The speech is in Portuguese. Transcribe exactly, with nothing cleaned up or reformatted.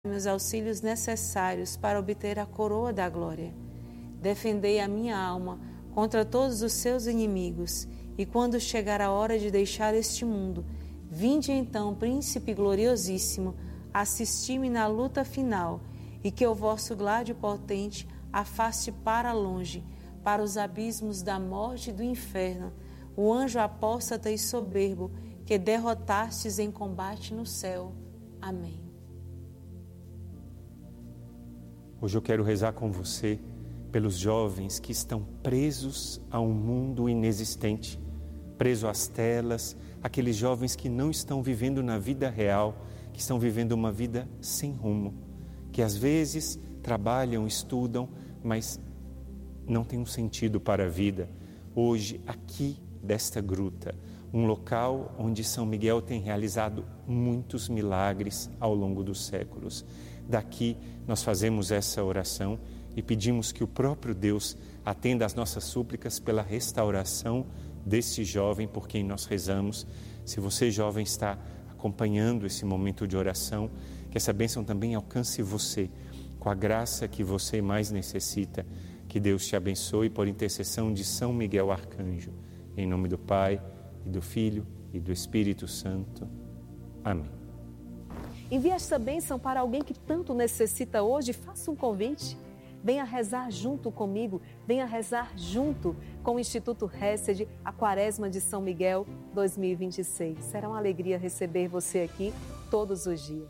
meus auxílios necessários para obter a coroa da glória. Defendei a minha alma contra todos os seus inimigos, e quando chegar a hora de deixar este mundo, vinde então, Príncipe gloriosíssimo, assisti-me na luta final, e que o vosso gládio potente afaste para longe, para os abismos da morte e do inferno, o anjo apóstata e soberbo, que derrotastes em combate no céu. Amém. Hoje eu quero rezar com você pelos jovens que estão presos a um mundo inexistente, presos às telas, aqueles jovens que não estão vivendo na vida real, que estão vivendo uma vida sem rumo, que às vezes trabalham, estudam, mas não tem um sentido para a vida. Hoje, aqui desta gruta, um local onde São Miguel tem realizado muitos milagres ao longo dos séculos. Daqui nós fazemos essa oração e pedimos que o próprio Deus atenda às nossas súplicas pela restauração desse jovem por quem nós rezamos. Se você, jovem, está acompanhando esse momento de oração, que essa bênção também alcance você, com a graça que você mais necessita. Que Deus te abençoe por intercessão de São Miguel Arcanjo. Em nome do Pai, e do Filho, e do Espírito Santo. Amém. Envie esta bênção para alguém que tanto necessita hoje. Faça um convite. Venha rezar junto comigo. Venha rezar junto com o Instituto Hesed, a Quaresma de São Miguel dois mil e vinte e seis. Será uma alegria receber você aqui todos os dias.